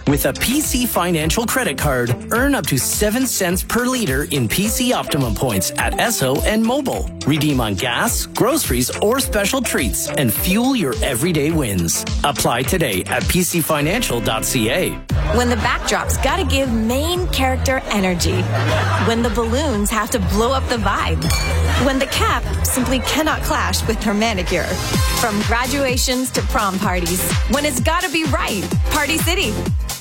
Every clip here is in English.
With a PC Financial credit card, earn up to 7 cents per liter in PC Optimum points at Esso and Mobile. Redeem on gas, groceries, or special treats and fuel your everyday wins. Apply today at pcfinancial.ca. When the backdrop's gotta give main character energy. When the balloons have to blow up the vibe. When the cap simply cannot clash with her manicure. From graduations to prom parties. When it's gotta be right. Party City.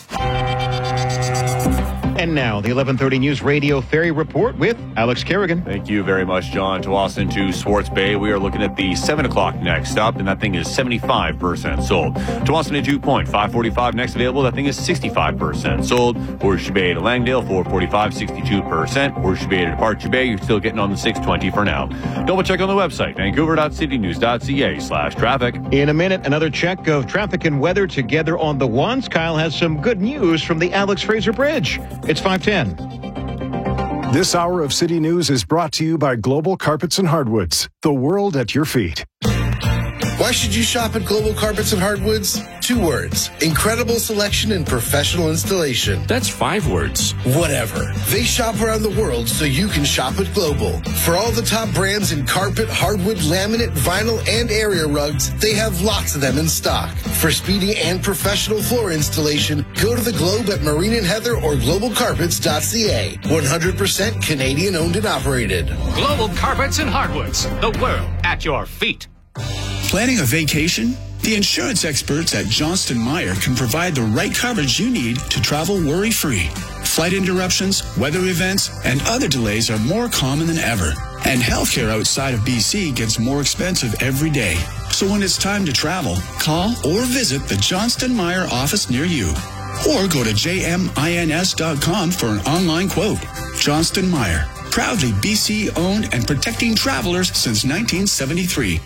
And now, the 11:30 News Radio Ferry Report with Alex Kerrigan. Thank you very much, John. To Austin to Swartz Bay. We are looking at the 7 o'clock next up, and that thing is 75% sold. To Austin to 2 Point, 545 next available. That thing is 65% sold. Horseshoe Bay to Langdale, 445, 62%. Horseshoe Bay to Departure Bay, you're still getting on the 620 for now. Double check on the website, vancouver.citynews.ca/traffic. In a minute, another check of traffic and weather together on the ones. Kyle has some good news from the Alex Fraser Bridge. It's 5:10. This hour of City News is brought to you by Global Carpets and Hardwoods, the world at your feet. Why should you shop at Global Carpets and Hardwoods? 2 words. Incredible selection and professional installation. That's 5 words. Whatever. They shop around the world so you can shop at Global. For all the top brands in carpet, hardwood, laminate, vinyl, and area rugs, they have lots of them in stock. For speedy and professional floor installation, go to the Globe at Marine and Heather or globalcarpets.ca. 100% Canadian owned and operated. Global Carpets and Hardwoods, the world at your feet. Planning a vacation? The insurance experts at Johnston Meyer can provide the right coverage you need to travel worry-free. Flight interruptions, weather events, and other delays are more common than ever. And healthcare outside of BC gets more expensive every day. So when it's time to travel, call or visit the Johnston Meyer office near you. Or go to jmins.com for an online quote. Johnston Meyer, proudly BC owned and protecting travelers since 1973.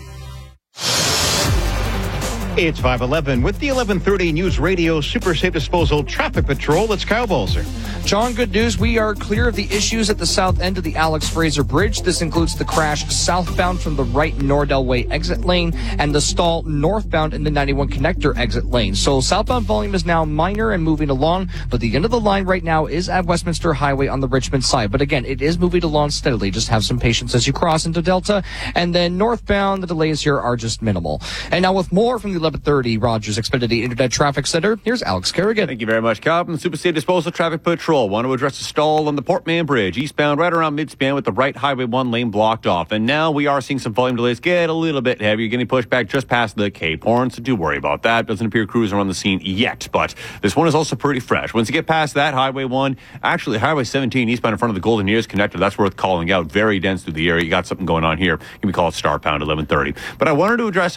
It's 5:11 with the 11:30 News Radio Super Safe Disposal Traffic Patrol. It's Kyle Balzer. John, good news. We are clear of the issues at the south end of the Alex Fraser Bridge. This includes the crash southbound from the right Nordell Way exit lane and the stall northbound in the 91 connector exit lane. So southbound volume is now minor and moving along, but the end of the line right now is at Westminster Highway on the Richmond side. But again, it is moving along steadily. Just have some patience as you cross into Delta. And then northbound, the delays here are just minimal. And now with more from the 11:30 Rogers Xfinity Internet Traffic Center, here's Alex Kerrigan. Thank you very much, Kyle. From the Super Safe Disposal Traffic Patrol. Want to address a stall on the Portman Bridge, eastbound right around midspan with the right Highway 1 lane blocked off. And now we are seeing some volume delays get a little bit heavier, getting pushed back just past the Cape Horn, so do worry about that. Doesn't appear crews are on the scene yet, but this one is also pretty fresh. Once you get past that, Highway 1, actually Highway 17 eastbound in front of the Golden Ears connector, that's worth calling out. Very dense through the area. You got something going on here. Can be called star pound 1130. But I wanted to address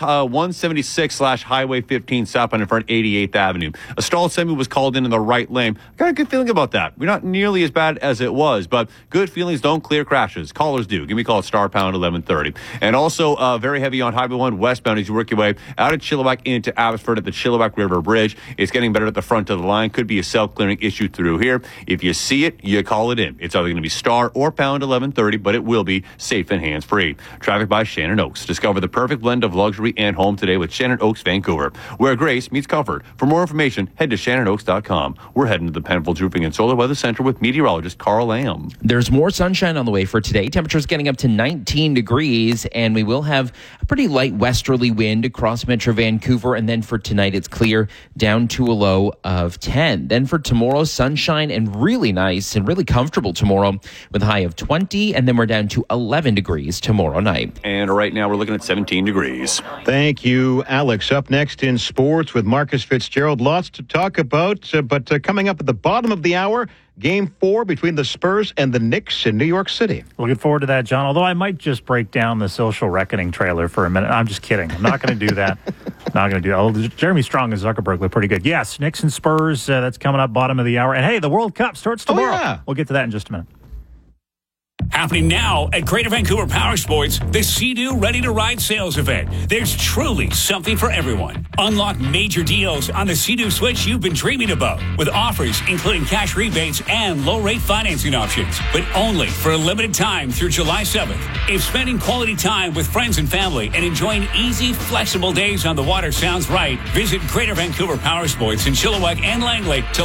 176/Highway 15 southbound in front of 88th Avenue. A stalled semi was called in the right lane. Got a good feeling about that. We're not nearly as bad as it was, but good feelings don't clear crashes. Callers do. Give me a call at star pound 1130. And also very heavy on Highway 1 westbound as you work your way out of Chilliwack into Abbotsford at the Chilliwack River Bridge. It's getting better at the front of the line. Could be a self-clearing issue through here. If you see it, you call it in. It's either going to be star or pound 1130, but it will be safe and hands-free. Traffic by Shannon Oaks. Discover the perfect blend of luxury and home today with Shannon Oaks Vancouver, where grace meets comfort. For more information, head to shannonoaks.com. We're heading to the Penfolds Roofing and Solar Weather Center with meteorologist Carl Lamb. There's more sunshine on the way for today. Temperatures getting up to 19 degrees, and we will have a pretty light westerly wind across Metro Vancouver. And then for tonight, it's clear down to a low of 10. Then for tomorrow, sunshine and really nice and really comfortable tomorrow with a high of 20. And then we're down to 11 degrees tomorrow night. And right now, we're looking at 17 degrees. Thank you, Alex. Up next in sports with Marcus Fitzgerald. Lots to talk about, but coming up at the bottom of the hour, Game 4 between the Spurs and the Knicks in New York City. Looking forward to that, John. Although I might just break down the Social Reckoning trailer for a minute. I'm just kidding. I'm not going to do that. Not going to do that. Although Jeremy Strong and Zuckerberg look pretty good. Yes, Knicks and Spurs, that's coming up bottom of the hour. And hey, the World Cup starts tomorrow. Oh, yeah. We'll get to that in just a minute. Happening now at Greater Vancouver Power Sports, the Sea-Doo Ready to Ride sales event. There's truly something for everyone. Unlock major deals on the Sea-Doo Switch you've been dreaming about, with offers including cash rebates and low-rate financing options, but only for a limited time through July 7th. If spending quality time with friends and family and enjoying easy, flexible days on the water sounds right, visit Greater Vancouver Power Sports in Chilliwack and Langley to